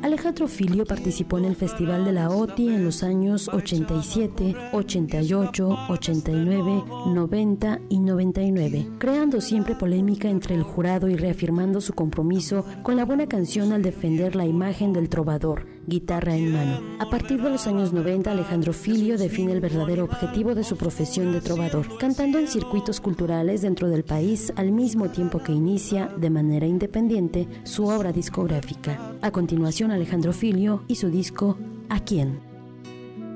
Alejandro Filio participó en el Festival de la OTI en los años 87, 88, 89, 90 y 99, creando siempre polémica entre el jurado y reafirmando su compromiso con la buena canción al defender la imagen del trovador, guitarra en mano. A partir de los años 90, Alejandro Filio define el verdadero objetivo de su profesión de trovador, cantando en circuitos culturales dentro del país al mismo tiempo que inicia, de manera independiente, su obra discográfica. A continuación, Alejandro Filio y su disco ¿A quién?